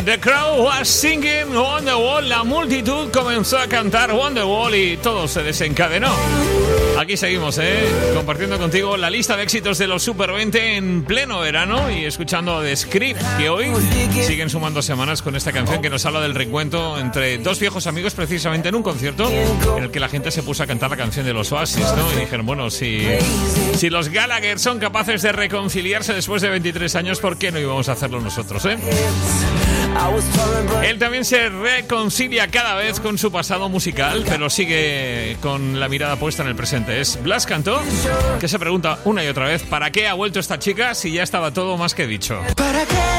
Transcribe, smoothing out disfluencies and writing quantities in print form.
The crowd was singing Wonderwall. La multitud comenzó a cantar Wonderwall y todo se desencadenó. Aquí seguimos, compartiendo contigo la lista de éxitos de los Super 20 en pleno verano y escuchando The Script, que hoy siguen sumando semanas con esta canción que nos habla del reencuentro entre dos viejos amigos, precisamente en un concierto en el que la gente se puso a cantar la canción de los Oasis, ¿no? Y dijeron, bueno, si los Gallagher son capaces de reconciliarse después de 23 años, ¿por qué no íbamos a hacerlo nosotros, Él también se reconcilia cada vez con su pasado musical, pero sigue con la mirada puesta en el presente. Es Blas Cantó, que se pregunta una y otra vez, ¿para qué ha vuelto esta chica si ya estaba todo más que dicho? ¿Para qué